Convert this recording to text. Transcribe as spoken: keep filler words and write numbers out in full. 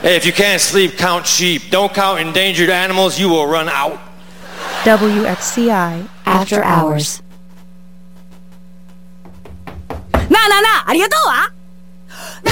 Hey, if you can't sleep, count sheep. Don't count endangered animals, you will run out. W X C I After Hours。 なあなあなあ、ありがとうわ。